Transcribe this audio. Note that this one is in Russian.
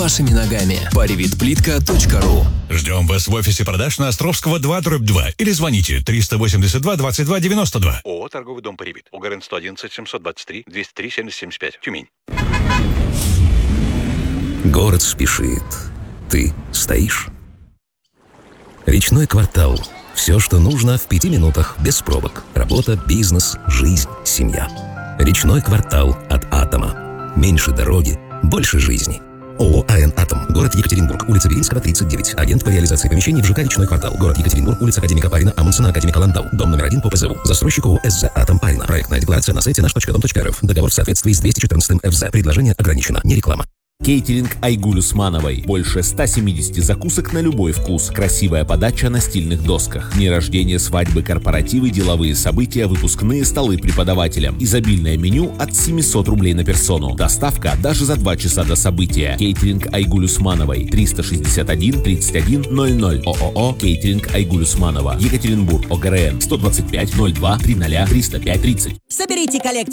вашими ногами. Parivitplitka.ru. Ждем вас в офисе продаж на Островского 2/2 или звоните 382 22 92. ООО «Торговый дом Паривит». УГРН 111 723 203 7075. Тюмень. Город спешит. Ты стоишь? Речной квартал. Все, что нужно в 5 минутах, без пробок. Работа, бизнес, жизнь, семья. Речной квартал от «Атома». Меньше дороги, больше жизни. ООО «АН Атом». Город Екатеринбург. Улица Веринского, 39. Агент по реализации помещений в ЖК «Речной квартал». Город Екатеринбург. Улица Академика Парина, Амундсена, Академика Ландау. Дом номер 1 по ПЗУ. Застройщик ООО «СЗ Атом Парина». Проектная декларация на сайте наш.дом.рф. Договор в соответствии с 214 ФЗ. Предложение ограничено. Не реклама. Кейтеринг Айгуль Усмановой. Больше 170 закусок на любой вкус. Красивая подача на стильных досках. Дни рождения, свадьбы, корпоративы, деловые события, выпускные столы преподавателям. Изобильное меню от 700 рублей на персону. Доставка даже за 2 часа до события. Кейтеринг Айгуль Усмановой. 361 31 00. ООО Кейтеринг Айгуль Усманова. Екатеринбург. ОГРН 125 02 30 305 30. Соберите коллекцию